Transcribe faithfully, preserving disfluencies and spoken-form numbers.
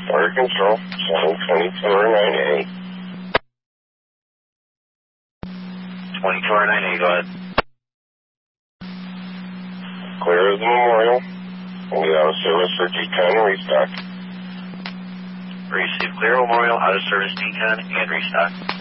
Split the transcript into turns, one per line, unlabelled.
Fire Control, seven twenty-two R nine A.
twenty-two R nine A, go ahead.
Clear as the Memorial. We'll get out of service for G ten and restock.
Receive clear Memorial, out of service D ten and restock.